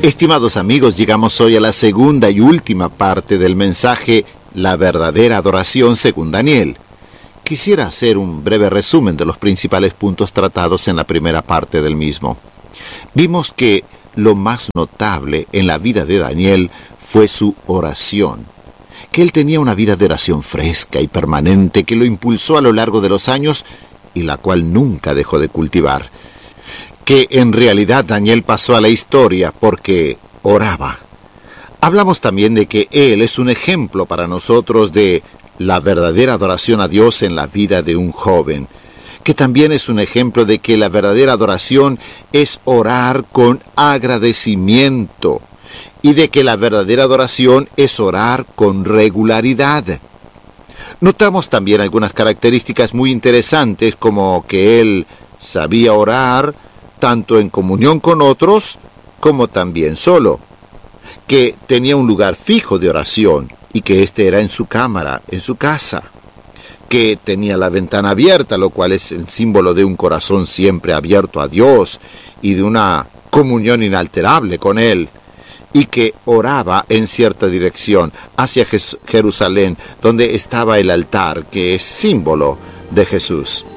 Estimados amigos, llegamos hoy a la segunda y última parte del mensaje La verdadera adoración según Daniel. Quisiera hacer un breve resumen de los principales puntos tratados en la primera parte del mismo. Vimos que lo más notable en la vida de Daniel fue su oración, que él tenía una vida de oración fresca y permanente que lo impulsó a lo largo de los años y la cual nunca dejó de cultivar. Que en realidad Daniel pasó a la historia porque oraba. Hablamos también de que él es un ejemplo para nosotros de la verdadera adoración a Dios en la vida de un joven, que también es un ejemplo de que la verdadera adoración es orar con agradecimiento y de que la verdadera adoración es orar con regularidad. Notamos también algunas características muy interesantes como que él sabía orar tanto en comunión con otros como también solo, que tenía un lugar fijo de oración y que éste era en su cámara, en su casa, que tenía la ventana abierta, lo cual es el símbolo de un corazón siempre abierto a Dios y de una comunión inalterable con Él, y que oraba en cierta dirección hacia Jerusalén, donde estaba el altar, que es símbolo de Jesús.